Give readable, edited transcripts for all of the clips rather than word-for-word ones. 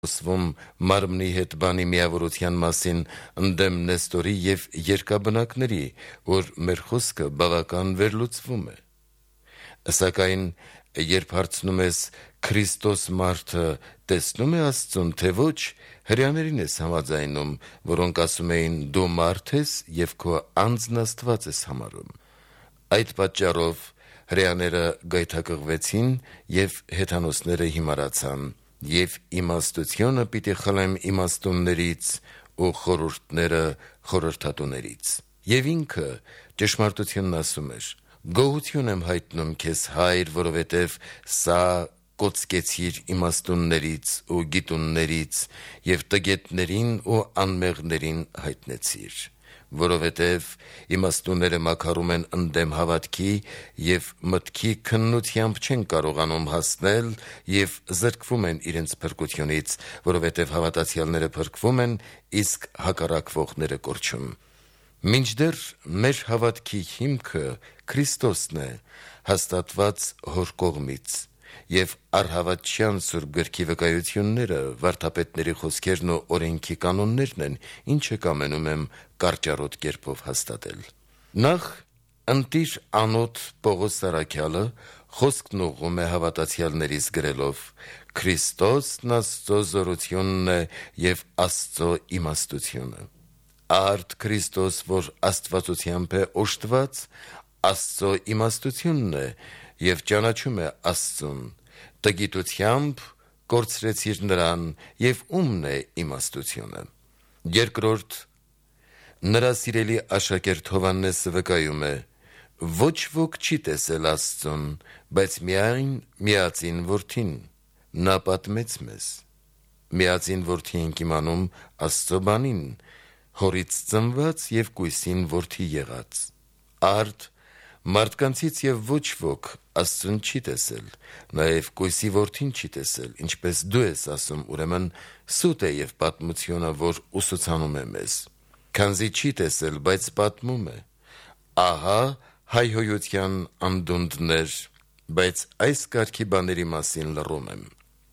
խոսվում մարմնի հետ բանի միավորության մասին ընդդեմ Նեստորի և երկաբնակների, որ մեր խոսքը բավական վերլուծվում է։ Սակայն, երբ հարցնում ես Քրիստոս մարդը տեսնում է Աստծուն, թե ոչ, հրեաներին ես համաձայնում, որոնք ասում էին դու մարդ ես և քո անձն Աստված ես համարում։ Այդ պատճառով հրեաները գայթակղվեցին և հեթանոսները հիմարացան, և իմաստությունը պիտի խլեմ իմաստուններից ու խորհուրդները խորհրդատուներից։ Եվ ինքը ճշմարտությունն ասում էր. գոհություն եմ հայտնում քեզ, Հայր, որովհետև սա կոծկեցիր իմաստուններից ու գիտուններից և տգետներին ու անմեղներին հայտնեցիր, որովհետև իմաստունները մաքարում են ընդդեմ հավատքի և մտքի քննությամբ չեն կարողանում հասնել և զրկվում են իրենց փրկությունից, որովհետև հավատացյալները փրկվում են, իսկ հակառակվողները կորչում։ Մինչդեռ մեր հավատքի հիմքը Քրիստոսն է, հաստատված Հոր կողմից, և առհավատչյան Սուրբ գրքի վկայությունները, վարդապետների խոսքերն ու օրենքի կանոններն են, ինչը կամենում եմ կարճառոտ կերպով հաստատել։ Նախ ընտիր անոտ Պողոս առաքյալը խոսքն ուղղում է հավատացյալներից գրելով. Քրիստոսն Աստծո զորությունն է և Աստծո իմաստությունը։ Արդ Քրիստոս, որ աստվածությամբ է օժտված, Աստծո իմաստությունն է և ճանաչում է Աստծուն, տգիտությամբ կորցրեցիր նրան, և ումն է իմաստությունը։ Երկրորդ, նրա սիրելի աշակերտ Հովհաննեսը վկայում է. ոչ ոք չի տեսել Աստծուն, բայց միայն միածին որդին, նա պատմեց մեզ։ Միածին որդի ենք իմանում Աստծո բանին, հորից ծնված և կույսին որդի եղած։ Արդ մարդկանցից և ոչ ոք Աստծուն չի տեսել, նաև կույսի որդին չի տեսել, ինչպես դու ես ասում, ուրեմն սուտ է և պատմությունը, որ ուսուցանում է մեզ, քանզի չի տեսել, բայց պատմում է։ Ահա հայհոյության անդունդներ, բայց այս կարգի բաների մասին լռում եմ։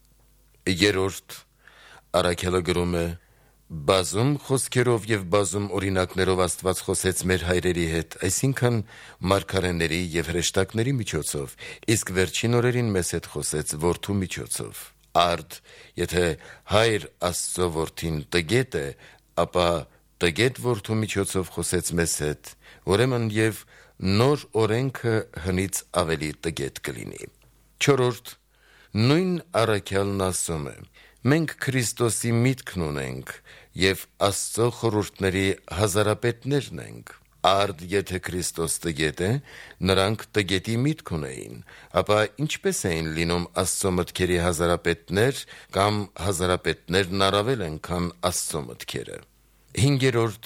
Երրորդ, առաքյալը գրում է. բազում խոսքերով և բազում օրինակներով Աստված խոսեց մեր հայրերի հետ, այսինքն մարգարեների և հրեշտակների միջոցով, իսկ վերջին օրերին մեզ հետ խոսեց որդու միջոցով։ Արդ, եթե Հայր Աստծո որդին տգետ է, ապա տգետ որդու միջոցով խոսեց մեզ հետ, ուրեմն և նոր օրենքը հնից ավելի տգետ կլինի։ Չորրորդ, նույն առաքյալն ասում է. մենք Քրիստոսի միտքն ունենք և Աստծո խորհուրդների հազարապետներն ենք։ Արդ եթե Քրիստոս տգետ է, նրանք տգետի միտք ունեին, ապա ինչպե՞ս էին լինում Աստծո մտքերի հազարապետներ, կամ հազարապետներն առավել են, քան Աստծո մտքերը։ Հինգերորդ,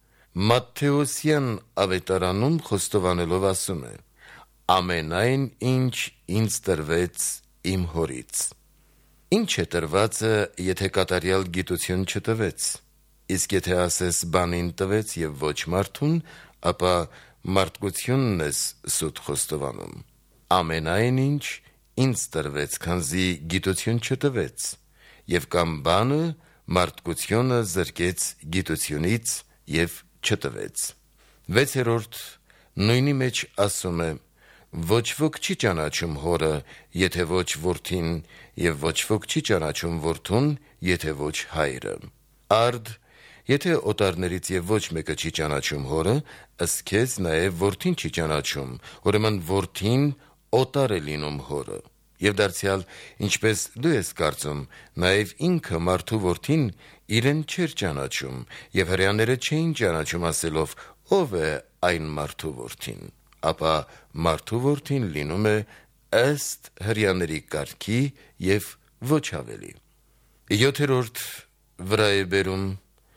Մատթեոսյան ավետարանում խոստովանելով ասում է. ամենայն ինչ ինձ տրվեց իմ հորից։ Ինչ է տրվածը, եթե կատարյալ գիտություն չտվեց, իսկ եթե ասես բանին տվեց և ոչ մարդուն, ապա մարդկությունն ես սուտ խոստովանում։ Ամենայն ինչ ինձ տրվեց, քանզի գիտություն չտվեց, և կամ բանը մարդկությունը զրկեց գիտությունից և չտվեց։ Վեցերորդ, նույնի մեջ ասում է. ոչ ոք չի ճանաչում հորը, եթե ոչ որդին, և ոչ ոք չի ճանաչում որդուն, եթե ոչ հայրը։ Արդ, եթե օտարներից և ոչ մեկը չի ճանաչում հորը, ըստ քեզ նաև որդին չի ճանաչում, ուրեմն որդին օտար է լինում հորը։ Եվ դարձյալ, ինչպես դու ես կարծում, նաև ինքը մարդու որդին իրեն չէր ճանաչում, և հրեաները չէին ճանաչում ասելով. ով է այն մարդու որդին, ապա մարդու որդին լինում է ըստ հրեաների կարգի և ոչ ավելի։ Յոթերորդ, վրա է բերում.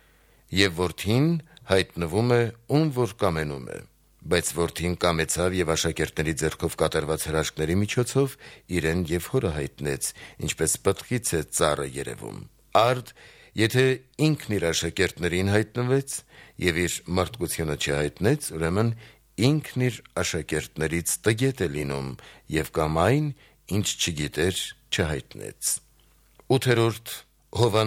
և որդին հայտնվում է, ում որ կամենում է, բայց որդին կամեցավ և աշակերտների ձեռքով կատարված հրաշքների միջոցով իրեն և հորը հայտնեց, ինչպես պտղից է ծառը երևում։ Արդ, եթե ինքն իր աշակերտներին հայտնվեց և իր մարդկությունը չհայտնեց, ուրեմն ինքն իր աշակերտներից տգետ է լինում և կամ այն, ինչ չգիտեր, չհայտնեց։ Ութերորդ, Հովհաննես